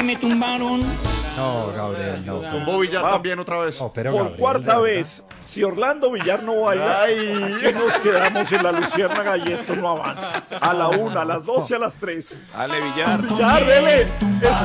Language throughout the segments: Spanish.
me tumbaron. No, Gabriel, no. Tumbó Villar también otra vez. No, pero Por Gabriel, cuarta de vez, si Orlando Villar no baila, aquí nos quedamos en la Luciérnaga y esto no avanza. A la 1, a las 2 y a las 3. Dale, Villar. Villar, dele. Eso.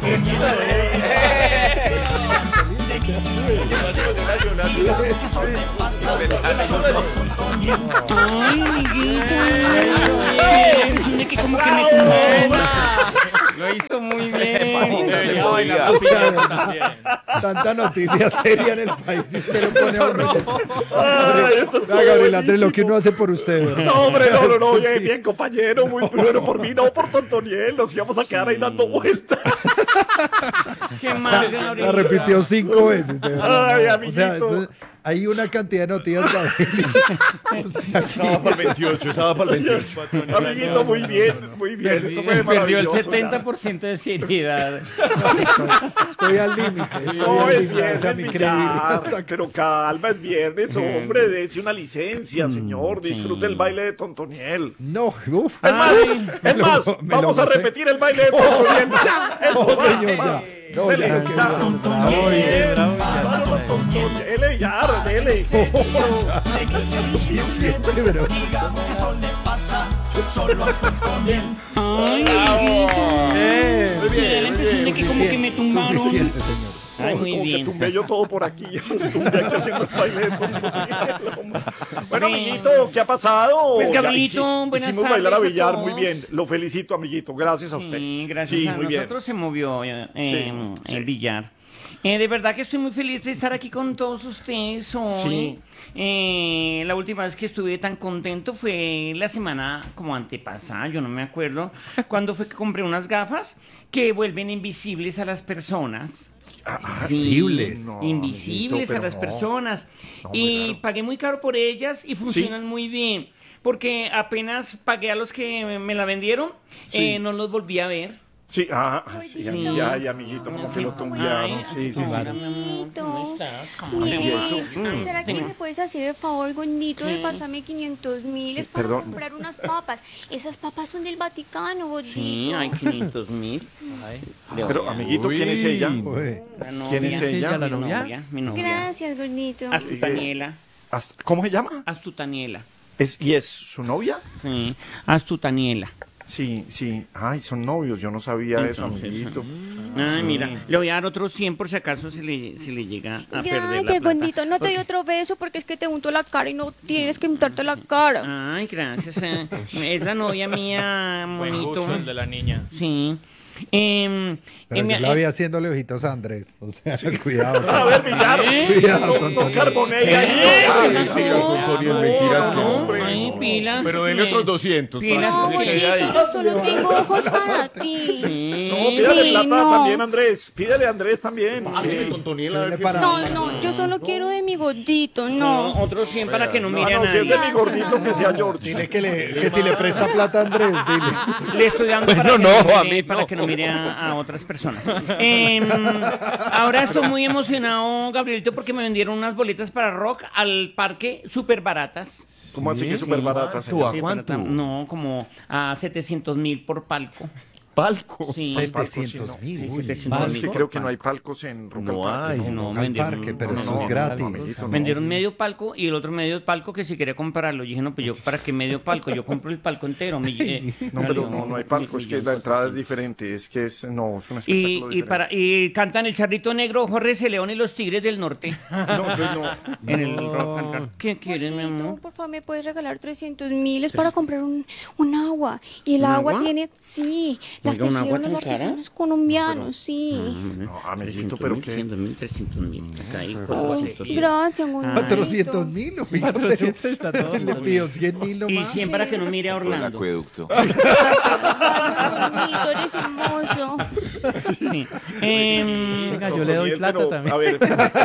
Ay, amiguito. Eres un de que como que me tumbaron. Lo hizo muy bien. Se oiga. Tanta noticia seria en el país y usted lo pone a uno. Ay, eso es Vea, Gabriel Andrés, buenísimo. lo que uno hace por usted, ¿verdad? No, hombre, no, bien, bien, compañero, muy bueno por mí, no por Tontoniel, nos íbamos a quedar ahí dando vueltas. Qué mal, La Gabriel. repitió 5 veces, de verdad. Ay, no. amiguito. Hay una cantidad de noticias, Gabriel. Estaba para el 28, estaba para el 28. Amiguito, muy bien, muy bien. Esto fue Perdió el maravilloso, 70% de seriedad. Estoy al límite. No, es O sea, viernes, mi Villar, credibilidad. pero calma, es viernes, hombre, dése una licencia, señor, disfrute el baile de Tontoniel. No, uff. Es más, me lo vamos a gocé. repetir el baile de Tontoniel. Ya, eso, No, va, señor, va. ya. No, Dele, ya no quiero ya. ver. Bravo, Villar, bravo, Villar. Dele, Villar, dele. Pero Ay, amiguito. Me da la impresión de que como que me tumbaron. suficiente, señor. Ay, muy Como que bien. tumbé yo todo por aquí. Tumbé aquí haciendo el baile de Tontoniel, hombre. Bueno, amiguito, ¿qué ha pasado? Pues, Ya Gabrielito, buenas hicimos bailar a tardes a Villar, todos. muy bien. Lo felicito, amiguito. Gracias a usted. Sí, gracias Sí, a muy bien. nosotros se movió Sí. Villar. De verdad que estoy muy feliz de estar aquí con todos ustedes hoy. La última vez que estuve tan contento fue la semana como antepasada, yo no me acuerdo, cuando fue que compré unas gafas que vuelven invisibles a las personas. Invisibles. No, Invisibles amiguito, a las pero no. personas. No, muy Y raro. pagué muy caro por ellas y funcionan muy bien. Porque apenas pagué a los que me la vendieron, Sí. no los volví a ver. Sí, sí, Sí. ay, amiguito, como que lo tumbiaron. Ay, Sí, sí, sí. hola, mi amor, ¿cómo estás? ¿Cómo ¿Y te va? eso? ¿Será que me puedes hacer el favor, gordito, de pasarme 500.000? Es para Perdón. comprar unas papas. Esas papas son del Vaticano, gordito. Sí, hay 500.000. Pero, amiguito, ¿quién es ella? Uy. ¿Quién es ella? ¿La novia? Mi novia. Gracias, gordito. Astutaniela. ¿Cómo se llama? Astutaniela. ¿Y es su novia? Sí, Astutaniela. Sí, sí. Ay, son novios, yo no sabía eso, Entonces, amiguito. Ay, mira, le voy a dar otros 100 por si acaso se le llega a perder la Gracias, plata. gordito. No te doy otro beso porque es que te unto la cara y no tienes que untarte la cara. Ay, gracias. Es la novia mía, Buen monito. gusto el de la niña. Sí. Pero yo la vi haciéndole ojitos a Andrés. O sea, cuidado. A ver, Villar, Cuidado, no carbonee ahí. Mentiras que no, hombre. Ay, pilas. Pero denle otros 200. Pilas, para No, que se quede gordito, ahí. yo solo tengo ojos para ti. Sí. No, pídale Sí, plata no. también, Andrés. Pídale a Andrés también. Pásale, Tontoniel, a ver Dele qué- para- No, yo solo quiero de mi gordito, No, no. otros 100 para que no No, mire a no, si es nadie. de mi gordito, que sea George. Dile que si le presta plata a Andrés, dile. Le estoy dando para, Bueno, que no, mire, a mí para no. que no mire a otras personas. Ahora estoy muy emocionado, Gabrielito, porque me vendieron unas boletas para rock al parque súper baratas. ¿Cómo así que es súper barata, señor? Sí, ¿Cuánto? No, como a 700.000 por palco. Palco. Sí. 700.000. Sí, Uy. 700.000. Es que creo que no hay palcos en Rock No al Parque. hay. No, Al parque, pero no, eso no, es gratis. amiguito, no. Vendieron medio palco y el otro medio palco que si quería comprarlo. Yo dije, no, pues yo, ¿para qué medio palco? Yo compro el palco entero. No, pero no hay palco, es que la entrada es diferente, es que es, no, es un espectáculo Y cantan el Charrito Negro, Jorge C. León y los Tigres del Norte. No, pues no. En el rock and roll. ¿Qué quieren, mi Gordito, amor? por favor, me puedes regalar 300.000. Es para comprar un agua. Y el ¿Un agua agua? tiene, sí, las Oiga, ¿un agua tejieron los tan cara? artesanos colombianos, sí. No, amiguito, pero qué. 300.000, 300.000. Acá hay Ay, 400.000. gracias, gordito. 400.000. 400 está todo. Le pido 100.000 Y nomás. 100 para que no mire a Por el Orlando. acueducto. Ay, gordito, eres hermoso. Sí. Venga, yo le doy Pero, plata también. A ver,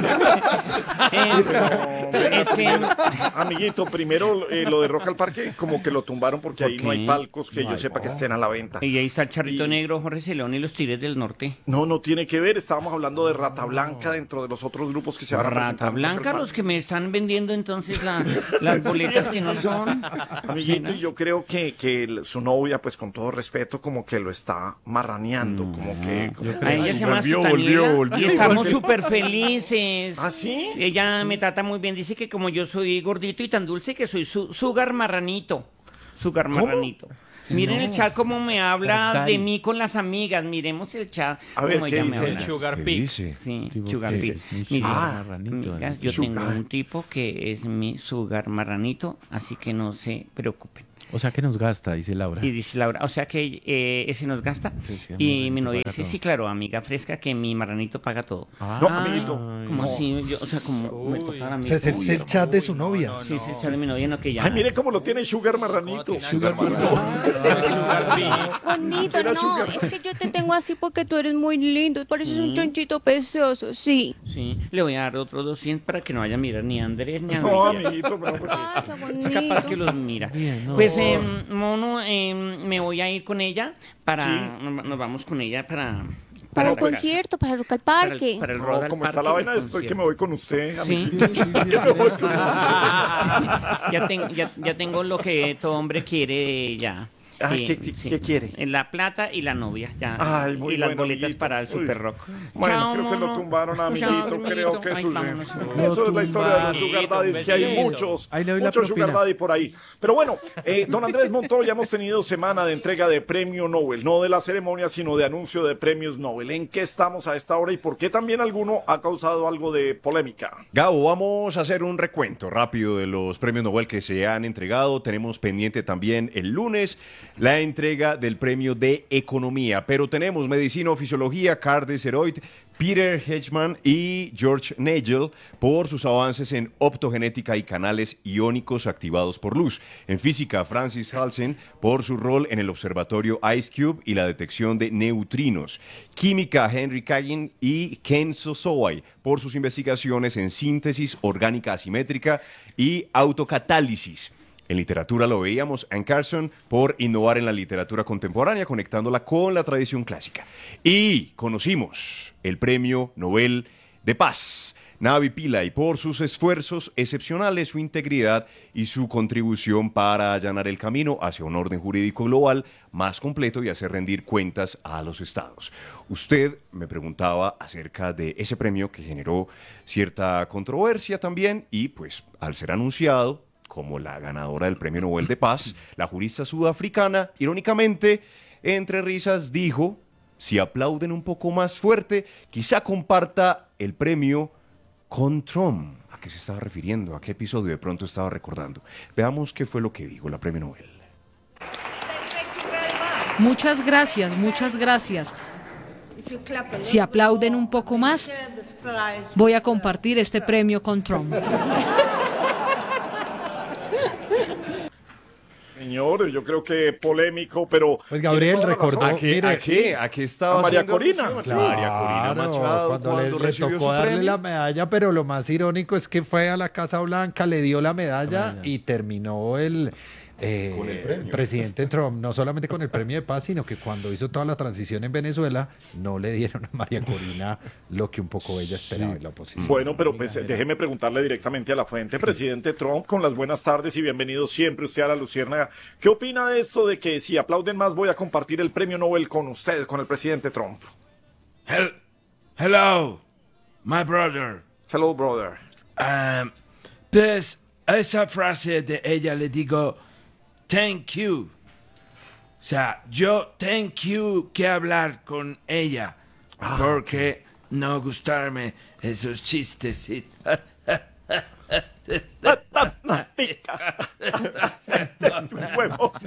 Es que amiguito, primero lo de Rock al Parque, como que lo tumbaron porque ahí no hay qué? palcos que yo sepa que estén a la venta. y ahí está el Y Puerto Negro, Jorge Celón y los Tigres del Norte. No tiene que ver. Estábamos hablando de Rata Blanca dentro de los otros grupos que se van a presentar. Rata Blanca, los que me están vendiendo entonces las boletas que no son. Amiguito, y yo creo que su novia, pues con todo respeto, como que lo está marraneando, como que... A ella se llama Sutaniela y estamos súper felices. ¿Ah, sí? Ella me trata muy bien, dice que como yo soy gordito y tan dulce, que soy su sugar marranito. Sugar marranito. Miren el chat cómo me habla de mí con las amigas. Miremos el chat. A ver, cómo ¿qué ella dice? me habla. Sugar ¿Qué Pig. dice? Sí, Tipo, Sugar ¿qué Pig. es? Mi Mire, sugar marranito, amigas, ¿no? yo tengo Sugar. un tipo que es mi sugar marranito, así que no se preocupen. O sea que nos gasta, dice Laura. Y dice Laura, o sea que ese nos gasta. Sí, sí, Y mi marranito novia paga dice, todo. sí, claro, amiga fresca, que mi marranito paga todo. No, amiguito. Como así, yo, o sea, como me tocara a mí. O sea, es el chat de su novia. Sí, es el chat de mi novia, no que ya. Ay, mire cómo lo tiene Sugar Marranito. Sugar Pig. Bonito, Era no, sugar. es que yo te tengo así porque tú eres muy lindo, pareces un chanchito precioso, sí. Sí, le voy a dar otros 200 para que no vaya a mirar ni a Andrés ni a No, Miguel. amiguito, pero pues... Ay, qué Es bonito. capaz que los mira. Bien, no. Pues, Mono, me voy a ir con ella para... Sí. Nos vamos con ella para Para el la casa, concierto, para Rock al para Parque. para el No, Rock al como está Parque la del vaina, estoy que me concierto. voy con usted, Sí. amiguito. Ya tengo lo que todo hombre quiere ya. Ah, ¿qué quiere? La plata y la novia, ya. Ay, muy y las bueno, boletas amiguito. para el Uy. Super Rock. Bueno, Chao, creo que lo mono. tumbaron, Chao, amiguito. Creo que Ay, eso, vámonos. eso es la historia de los Sugar Daddies, que hay muchos, Ahí le doy la muchos Sugar propina. Daddy por ahí. Pero bueno, don Andrés Montoya, hemos tenido semana de entrega de premio Nobel, no de la ceremonia, sino de anuncio de premios Nobel. ¿En qué estamos a esta hora y por qué también alguno ha causado algo de polémica? Gabo, vamos a hacer un recuento rápido de los premios Nobel que se han entregado. Tenemos pendiente también el lunes la entrega del premio de Economía, pero tenemos Medicina o Fisiología, Carl Desseroit, Peter Hedgeman y George Nagel por sus avances en optogenética y canales iónicos activados por luz. En física, Francis Halsen por su rol en el observatorio IceCube y la detección de neutrinos. Química, Henry Kagan y Ken Sosowai por sus investigaciones en síntesis orgánica asimétrica y autocatálisis. En literatura lo veíamos, Anne Carson, por innovar en la literatura contemporánea, conectándola con la tradición clásica. Y conocimos el Premio Nobel de Paz, Navi Pillay, por sus esfuerzos excepcionales, su integridad y su contribución para allanar el camino hacia un orden jurídico global más completo y hacer rendir cuentas a los estados. Usted me preguntaba acerca de ese premio que generó cierta controversia también y pues al ser anunciado como la ganadora del Premio Nobel de Paz, la jurista sudafricana, irónicamente, entre risas, dijo, si aplauden un poco más fuerte, quizá comparta el premio con Trump. ¿A qué se estaba refiriendo? ¿A qué episodio de pronto estaba recordando? Veamos qué fue lo que dijo la Premio Nobel. Muchas gracias, muchas gracias. Si aplauden un poco más, voy a compartir este premio con Trump. Señor, yo creo que polémico, pero... Pues Gabriel tiene toda la recordó- razón. Mire, ¿A qué estaba A María haciendo Corina. alusión? María Corina Machado, cuando le recibió tocó su darle premio. la medalla, pero lo más irónico es que fue a la Casa Blanca, le dio la medalla y terminó el presidente Trump, no solamente con el premio de paz, sino que cuando hizo toda la transición en Venezuela, no le dieron a María Corina lo que un poco ella esperaba en la oposición. Bueno, pero pues déjeme preguntarle directamente a la fuente. Presidente Trump, con las buenas tardes y bienvenido siempre usted a la Luciérnaga. ¿Qué opina de esto de que si aplauden más voy a compartir el premio Nobel con usted, con el presidente Trump? Hello, my brother. Hello, brother. Pues a esa frase de ella le digo, thank you. O sea, yo thank you que hablar con ella. Porque no gustarme esos chistes. Huevo.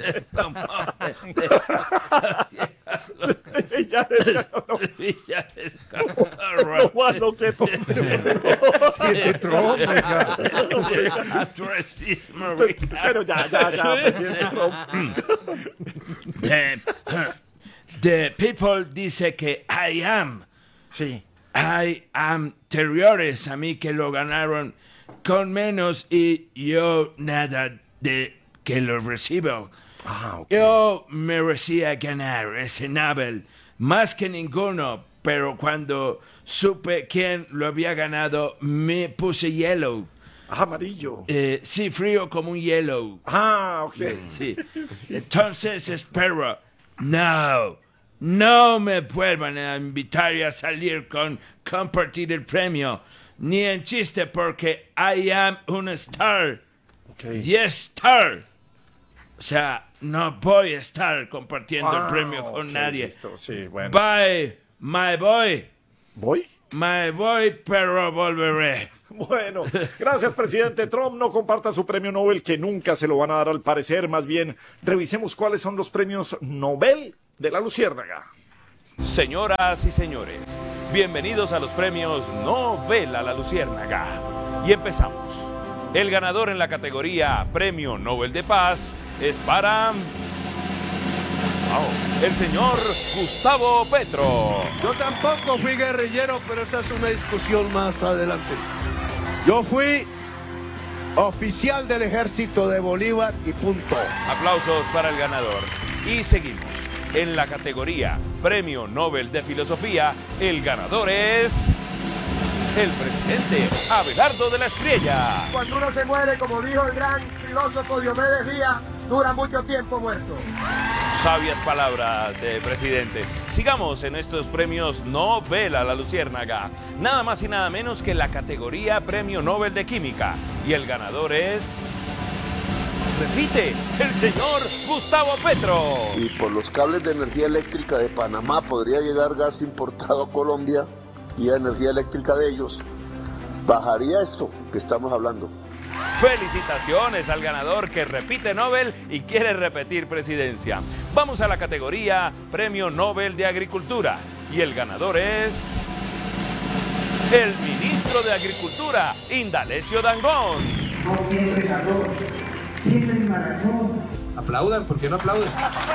Bueno, qué Siete Trump, oiga. Pero ya, presidente Trump. The people dice que I am Sí. anteriores a mí que lo ganaron con menos y yo nada de que lo recibo. Yo merecía ganar ese Nobel, más que ninguno, pero cuando supe quién lo había ganado, me puse hielo. Amarillo. Sí, frío como un hielo. Ok. Sí. Entonces espero, no me vuelvan a invitar a salir con compartir el premio, ni en chiste, porque I am un star. Yes, star. O sea, no voy a estar compartiendo el premio con nadie. Listo. Sí, bueno. Bye, my boy. ¿Voy? My boy, pero volveré. Bueno, gracias, presidente Trump. No comparta su premio Nobel, que nunca se lo van a dar al parecer. Más bien, revisemos cuáles son los premios Nobel de la Luciérnaga. Señoras y señores, bienvenidos a los premios Nobel a la Luciérnaga. Y empezamos. El ganador en la categoría Premio Nobel de Paz es para... el señor Gustavo Petro. Yo tampoco fui guerrillero, pero esa es una discusión más adelante. Yo fui oficial del ejército de Bolívar y punto. Aplausos para el ganador. Y seguimos. En la categoría Premio Nobel de Filosofía, el ganador es... el presidente Abelardo de la Espriella. Cuando uno se muere, como dijo el gran filósofo Diomedes Díaz, dura mucho tiempo muerto. Sabias palabras, presidente. Sigamos en estos premios Nobel a la Luciérnaga. Nada más y nada menos que la categoría Premio Nobel de Química. Y el ganador es... repite, el señor Gustavo Petro. Y por los cables de energía eléctrica de Panamá podría llegar gas importado a Colombia y a energía eléctrica de ellos. Bajaría esto que estamos hablando. Felicitaciones al ganador que repite Nobel y quiere repetir presidencia. Vamos a la categoría Premio Nobel de Agricultura. Y el ganador es... el ministro de Agricultura, Indalecio Dangond. Aplaudan, ¿por qué no aplauden?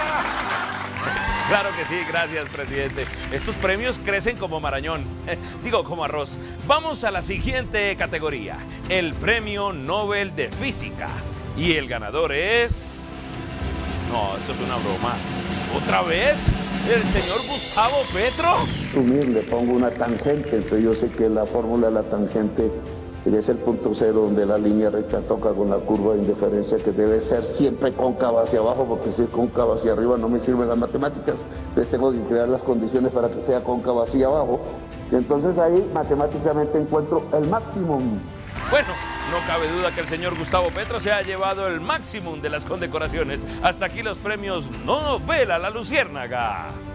Claro que sí, gracias, presidente. Estos premios crecen como marañón, digo, como arroz. Vamos a la siguiente categoría, el Premio Nobel de Física. Y el ganador es... no, esto es una broma. ¿Otra vez? ¿El señor Gustavo Petro? Le pongo una tangente, entonces yo sé que la fórmula de la tangente es el punto cero donde la línea recta toca con la curva de indiferencia, que debe ser siempre cóncava hacia abajo, porque si es cóncava hacia arriba no me sirven las matemáticas. Entonces tengo que crear las condiciones para que sea cóncava hacia abajo. Y entonces ahí matemáticamente encuentro el máximo. Bueno, no cabe duda que el señor Gustavo Petro se ha llevado el máximo de las condecoraciones. Hasta aquí los premios Nobel a la Luciérnaga.